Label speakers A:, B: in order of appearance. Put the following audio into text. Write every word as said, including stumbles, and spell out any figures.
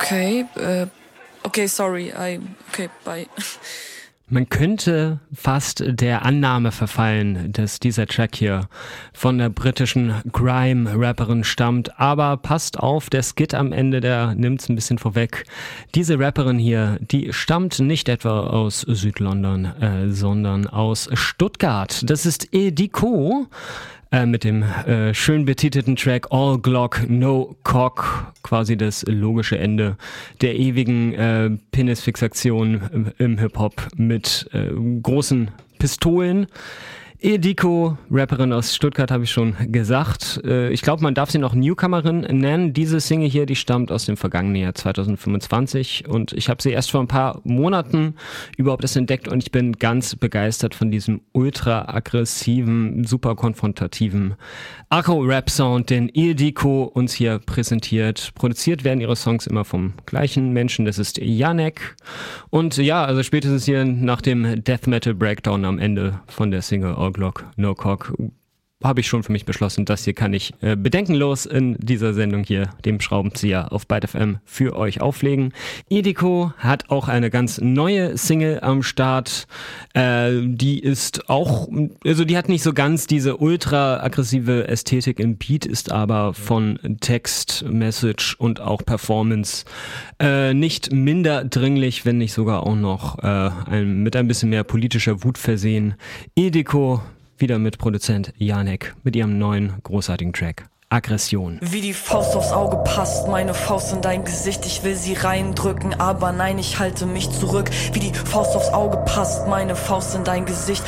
A: Okay, äh, okay, sorry, I, okay, bye.
B: Man könnte fast der Annahme verfallen, dass dieser Track hier von der britischen Grime-Rapperin stammt. Aber passt auf, der Skit am Ende, der nimmt's ein bisschen vorweg. Diese Rapperin hier, die stammt nicht etwa aus Südlondon, äh, sondern aus Stuttgart. Das ist Ediko. Äh, mit dem äh, schön betitelten Track All Glock, No Cock, quasi das logische Ende der ewigen äh, Penisfixation im, im Hip-Hop mit äh, großen Pistolen. Ediko, Rapperin aus Stuttgart, habe ich schon gesagt. Ich glaube, man darf sie noch Newcomerin nennen. Diese Single hier, die stammt aus dem vergangenen Jahr zwanzig fünfundzwanzig und ich habe sie erst vor ein paar Monaten überhaupt erst entdeckt und ich bin ganz begeistert von diesem ultra aggressiven, super konfrontativen Akro-Rap-Sound, den Ediko uns hier präsentiert. Produziert werden ihre Songs immer vom gleichen Menschen, das ist Janek. Und ja, also spätestens hier nach dem Death Metal Breakdown am Ende von der Single All Glock, No Cock, habe ich schon für mich beschlossen, das hier kann ich äh, bedenkenlos in dieser Sendung hier, dem Schraubenzieher auf Byte F M, für euch auflegen. Ediko hat auch eine ganz neue Single am Start. Äh, die ist auch, also die hat nicht so ganz diese ultra aggressive Ästhetik im Beat, ist aber von Text, Message und auch Performance äh, nicht minder dringlich, wenn nicht sogar auch noch äh, ein, mit ein bisschen mehr politischer Wut versehen. Ediko wieder mit Produzent Janek mit ihrem neuen großartigen Track Aggression.
A: Wie die Faust aufs Auge passt, meine Faust in dein Gesicht, ich will sie reindrücken, aber nein, ich halte mich zurück. Wie die Faust aufs Auge passt, meine Faust in dein Gesicht,